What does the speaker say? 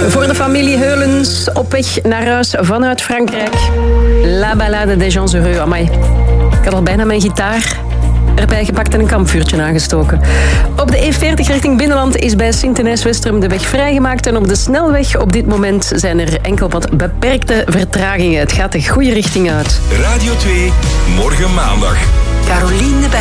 Voor de familie Heulens op weg naar huis vanuit Frankrijk. La Ballade des Gens Heureux. Amai, ik had al bijna mijn gitaar erbij gepakt en een kampvuurtje aangestoken. Op de E40 richting Binnenland is bij Sint-Denijs-Westerum de weg vrijgemaakt. En op de snelweg op dit moment zijn er enkel wat beperkte vertragingen. Het gaat de goede richting uit. Radio 2, morgen maandag. Caroline de Becker.